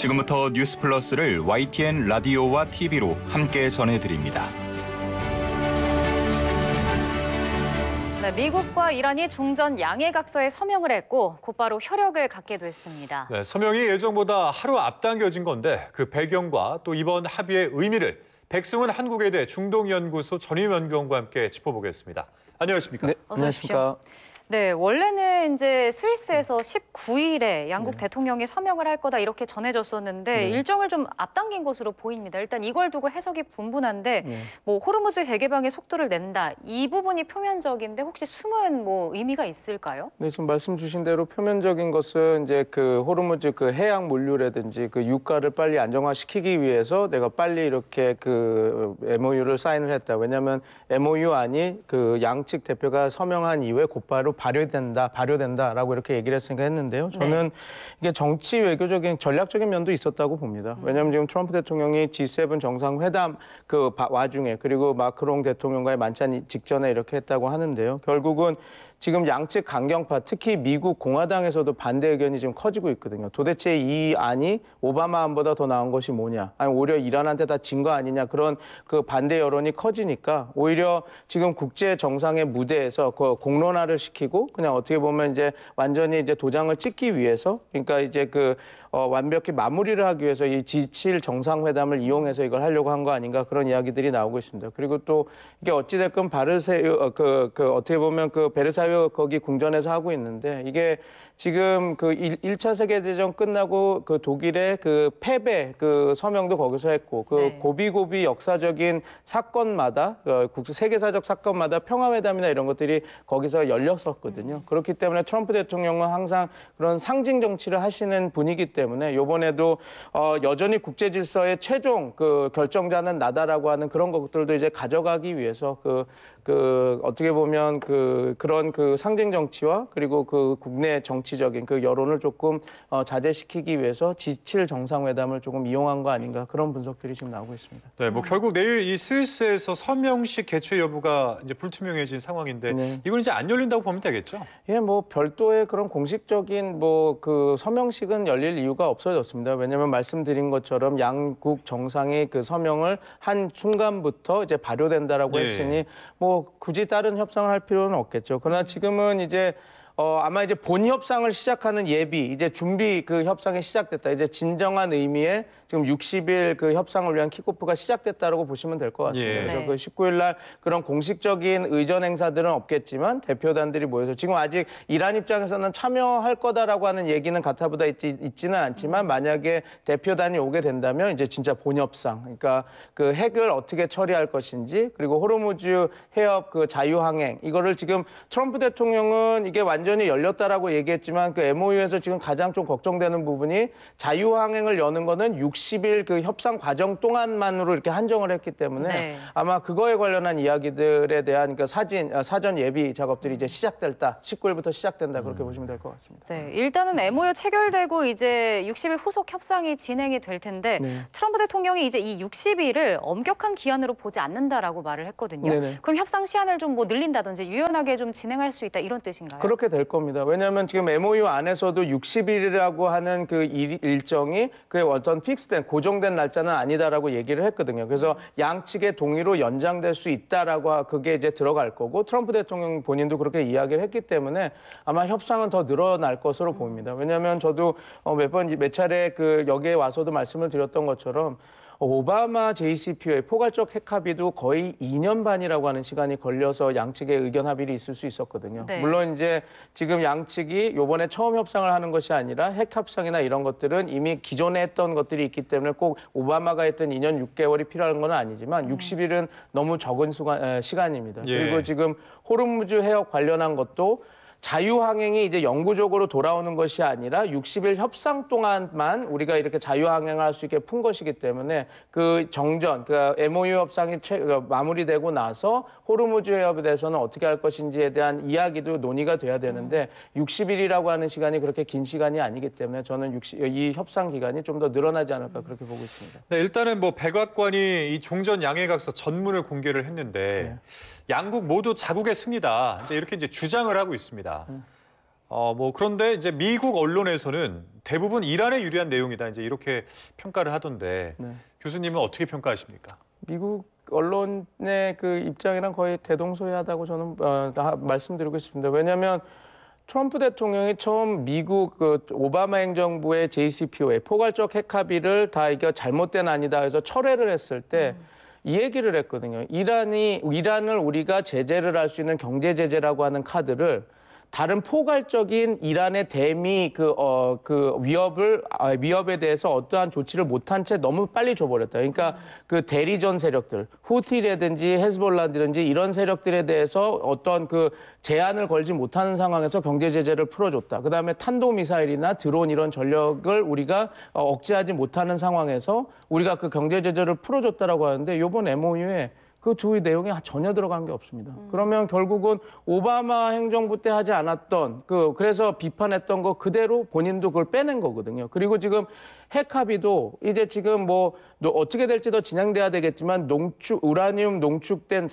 지금부터 뉴스 플러스를 YTN 라디오와 TV로 함께 전해드립니다. 네, 미국과 이란이 종전 양해각서에 서명을 했고 곧바로 효력을 갖게 됐습니다. 네, 서명이 예정보다 하루 앞당겨진 건데 그 배경과 또 이번 합의의 의미를 백승훈 한국외대 중동연구소 전임연구원과 함께 짚어보겠습니다. 안녕하십니까? 네, 어서 오십시오. 네, 원래는 이제 스위스에서 19일에 양국 대통령이 서명을 할 거다 이렇게 전해졌었는데 일정을 좀 앞당긴 것으로 보입니다. 일단 이걸 두고 해석이 분분한데 뭐 호르무즈 재개방의 속도를 낸다 이 부분이 표면적인데 혹시 숨은 뭐 의미가 있을까요? 네, 지금 말씀 주신 대로 표면적인 것은 이제 그 호르무즈 그 해양 물류라든지 그 유가를 빨리 안정화시키기 위해서 내가 빨리 이렇게 그 MOU를 사인을 했다. 왜냐하면 MOU 안이 그 양측 대표가 서명한 이후에 곧바로 발효된다라고 이렇게 얘기를 했는데요. 저는 이게 정치 외교적인 전략적인 면도 있었다고 봅니다. 왜냐하면 지금 트럼프 대통령이 G7 정상회담 그 와중에 그리고 마크롱 대통령과의 만찬 직전에 이렇게 했다고 하는데요. 결국은 지금 양측 강경파, 특히 미국 공화당에서도 반대 의견이 지금 커지고 있거든요. 도대체 이 안이 오바마 안보다 더 나은 것이 뭐냐? 아니 오히려 이란한테 다 진 거 아니냐? 그런 그 반대 여론이 커지니까 오히려 지금 국제 정상의 무대에서 그 공론화를 시키고 그냥 어떻게 보면 이제 완전히 이제 도장을 찍기 위해서 그러니까 이제 그 완벽히 마무리를 하기 위해서 이 G7 정상회담을 이용해서 이걸 하려고 한 거 아닌가 그런 이야기들이 나오고 있습니다. 그리고 또 이게 어찌됐건 어떻게 보면 그 베르사유 거기 궁전에서 하고 있는데 이게 지금 그 1차 세계대전 끝나고 그 독일의 그 패배 그 서명도 거기서 했고 그 고비고비 역사적인 사건마다 세계사적 사건마다 평화회담이나 이런 것들이 거기서 열렸었거든요. 그렇기 때문에 트럼프 대통령은 항상 그런 상징 정치를 하시는 분이기 때문에 이번에도 여전히 국제 질서의 최종 그 결정자는 나다라고 하는 그런 것들도 이제 가져가기 위해서 어떻게 보면 그런 그 상징 정치와 그리고 그 국내 정치적인 그 여론을 조금 자제시키기 위해서 G7 정상회담을 조금 이용한 거 아닌가 그런 분석들이 지금 나오고 있습니다. 네, 뭐 결국 내일 이 스위스에서 서명식 개최 여부가 이제 불투명해진 상황인데 이건 이제 안 열린다고 보면 되겠죠? 예, 뭐 별도의 그런 공식적인 뭐 그 서명식은 열릴 이유가 없어졌습니다. 왜냐하면 말씀드린 것처럼 양국 정상이 그 서명을 한 순간부터 이제 발효된다라고 했으니 뭐 굳이 다른 협상을 할 필요는 없겠죠. 그러나 지금은 이제 아마 이제 본 협상을 시작하는 예비, 이제 준비 그 협상이 시작됐다. 이제 진정한 의미의 지금 60일 그 협상을 위한 킥오프가 시작됐다라고 보시면 될 것 같습니다. 그래서 그 19일 날 그런 공식적인 의전 행사들은 없겠지만 대표단들이 모여서 지금 아직 이란 입장에서는 참여할 거다라고 하는 얘기는 가타부다 있지는 않지만 만약에 대표단이 오게 된다면 이제 진짜 본 협상, 그러니까 그 핵을 어떻게 처리할 것인지 그리고 호르무즈 해협 그 자유항행 이거를 지금 트럼프 대통령은 이게 완전히 열렸다라고 얘기했지만 그 MOU에서 지금 가장 좀 걱정되는 부분이 자유항행을 여는 거는 60일 그 협상 과정 동안만으로 이렇게 한정을 했기 때문에 아마 그거에 관련한 이야기들에 대한 그 사전 예비 작업들이 이제 시작됐다. 19일부터 시작된다. 그렇게 보시면 될 것 같습니다. 네, 일단은 MOU 체결되고 이제 60일 후속 협상이 진행이 될 텐데 트럼프 대통령이 이제 이 60일을 엄격한 기한으로 보지 않는다라고 말을 했거든요. 그럼 협상 시한을 좀 뭐 늘린다든지 유연하게 좀 진행할 수 있다 이런 뜻인가요? 그렇게 될 겁니다. 왜냐하면 지금 MOU 안에서도 60일이라고 하는 그 일정이 그 어떤 픽스된 고정된 날짜는 아니다라고 얘기를 했거든요. 그래서 양측의 동의로 연장될 수 있다라고 그게 이제 들어갈 거고 트럼프 대통령 본인도 그렇게 이야기를 했기 때문에 아마 협상은 더 늘어날 것으로 보입니다. 왜냐하면 저도 몇 차례 그 여기에 와서도 말씀을 드렸던 것처럼 오바마 JCPOA 포괄적 핵 합의도 거의 2년 반이라고 하는 시간이 걸려서 양측의 의견 합의를 있을 수 있었거든요. 물론 이제 지금 양측이 이번에 처음 협상을 하는 것이 아니라 핵 협상이나 이런 것들은 이미 기존에 했던 것들이 있기 때문에 꼭 오바마가 했던 2년 6개월이 필요한 건 아니지만 60일은 너무 적은 시간입니다. 그리고 지금 호르무즈 해협 관련한 것도 자유항행이 이제 영구적으로 돌아오는 것이 아니라 60일 협상 동안만 우리가 이렇게 자유항행을 할 수 있게 푼 것이기 때문에 그 정전, 그 MOU 협상이 마무리되고 나서 호르무즈 해협에 대해서는 어떻게 할 것인지에 대한 이야기도 논의가 돼야 되는데 60일이라고 하는 시간이 그렇게 긴 시간이 아니기 때문에 저는 이 협상 기간이 좀 더 늘어나지 않을까 그렇게 보고 있습니다. 네, 일단은 뭐 백악관이 이 종전 양해각서 전문을 공개를 했는데 양국 모두 자국의 승리다. 이제 이렇게 이제 주장을 하고 있습니다. 그런데 이제 미국 언론에서는 대부분 이란에 유리한 내용이다 이제 이렇게 평가를 하던데 네. 교수님은 어떻게 평가하십니까? 미국 언론의 그 입장이랑 거의 대동소이하다고 저는 말씀드리고 싶습니다. 왜냐하면 트럼프 대통령이 처음 미국 그 오바마 행정부의 JCPOA 포괄적 핵 합의를 다 이게 잘못된 아니다 해서 철회를 했을 때 이 얘기를 했거든요. 이란을 우리가 제재를 할 수 있는 경제 제재라고 하는 카드를 다른 포괄적인 이란의 대미 그 위협에 대해서 어떠한 조치를 못한 채 너무 빨리 줘버렸다. 그러니까 그 대리전 세력들, 후티라든지 헤즈볼라든지 이런 세력들에 대해서 어떤 그 제한을 걸지 못하는 상황에서 경제 제재를 풀어줬다. 그다음에 탄도미사일이나 드론 이런 전력을 우리가 억제하지 못하는 상황에서 우리가 그 경제 제재를 풀어줬다라고 하는데 이번 MOU에 그 두 내용이 전혀 들어간 게 없습니다. 그러면 결국은 오바마 행정부 때 하지 않았던 그래서 비판했던 거 그대로 본인도 그걸 빼낸 거거든요. 그리고 지금 핵 합의도 이제 지금 어떻게 될지 더 진행돼야 되겠지만 우라늄 농축된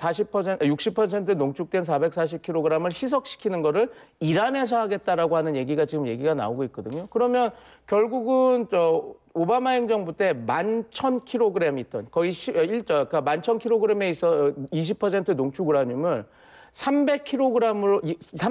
60% 농축된 440kg을 희석시키는 거를 이란에서 하겠다라고 하는 얘기가 나오고 있거든요. 그러면 결국은 오바마 행정부 때 11,000kg 있던 거의 그러니까 11,000kg에 있어 20% 농축 우라늄을 300kg으로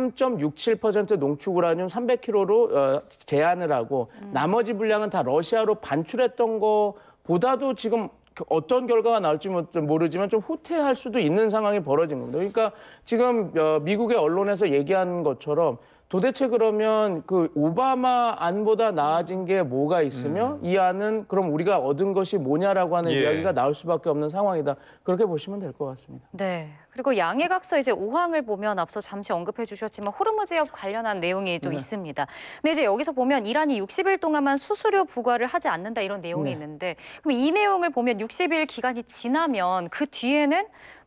3.67% 농축 우라늄 300kg로 제한을 하고 나머지 분량은 다 러시아로 반출했던 거보다도 지금 어떤 결과가 나올지 모르지만 좀 후퇴할 수도 있는 상황이 벌어진 겁니다. 그러니까 지금 미국의 언론에서 얘기하는 것처럼 도대체 그러면 그 오바마 안보다 나아진 게 뭐가 있으며 이 안은 그럼 우리가 얻은 것이 뭐냐라고 하는 이야기가 나올 수밖에 없는 상황이다. 그렇게 보시면 될 것 같습니다. 네. 그리고 양해각서 이제 5항을 보면 앞서 잠시 언급해 주셨지만 호르무즈 해협 관련한 내용이 또 있습니다. 근데 이제 여기서 보면 이란이 60일 동안만 수수료 부과를 하지 않는다 이런 내용이 있는데 그럼 이 내용을 보면 60일 기간이 지나면 그 뒤에는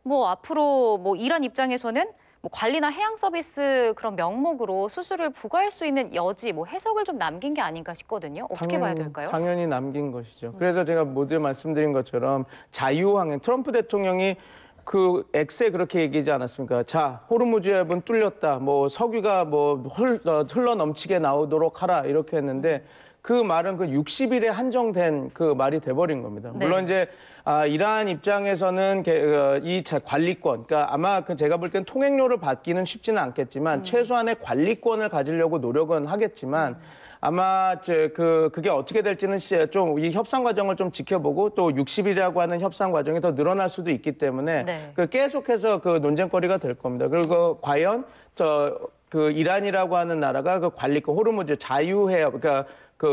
앞으로 이란 입장에서는 관리나 해양 서비스 그런 명목으로 수수료를 부과할 수 있는 여지, 해석을 좀 남긴 게 아닌가 싶거든요. 어떻게 봐야 될까요? 당연히 남긴 것이죠. 그래서 제가 모두에 말씀드린 것처럼 자유항행, 트럼프 대통령이 그 X에 그렇게 얘기하지 않았습니까? 자, 호르무즈 해협은 뚫렸다. 석유가 흘러 넘치게 나오도록 하라. 이렇게 했는데 그 말은 그 60일에 한정된 그 말이 돼버린 겁니다. 네. 물론 이제 이란 입장에서는 이 관리권, 그러니까 아마 제가 볼 땐 통행료를 받기는 쉽지는 않겠지만 최소한의 관리권을 가지려고 노력은 하겠지만 아마 그게 어떻게 될지는 좀 이 협상 과정을 좀 지켜보고 또 60일이라고 하는 협상 과정이 더 늘어날 수도 있기 때문에 계속해서 그 논쟁거리가 될 겁니다. 그리고 과연 그 이란이라고 하는 나라가 그 관리권, 호르무즈 자유해협, 그러니까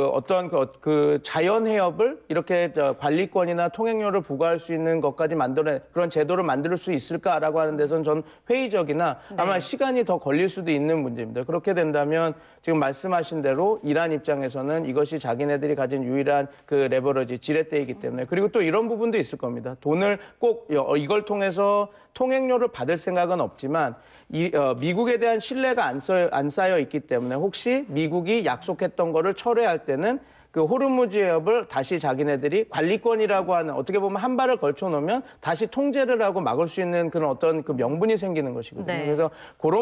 그 자연 해협을 이렇게 관리권이나 통행료를 부과할 수 있는 것까지 그런 제도를 만들 수 있을까라고 하는 데서는 전 회의적이나 아마 시간이 더 걸릴 수도 있는 문제입니다. 그렇게 된다면 지금 말씀하신 대로 이란 입장에서는 이것이 자기네들이 가진 유일한 그 레버러지, 지렛대이기 때문에 그리고 또 이런 부분도 있을 겁니다. 돈을 꼭 이걸 통해서 통행료를 받을 생각은 없지만 미국에 대한 신뢰가 안 쌓여 있기 때문에 혹시 미국이 약속했던 거를 철회할 때는 그 호르무즈 해협을 다시 자기네들이 관리권이라고 하는 어떻게 보면 한 발을 걸쳐 놓으면 다시 통제를 하고 막을 수 있는 그런 어떤 그 명분이 생기는 것이거든요. 그래서 그런